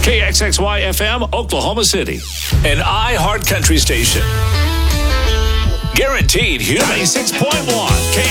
KXXY FM, Oklahoma City. An iHeart Country station. Guaranteed Humor. 96.1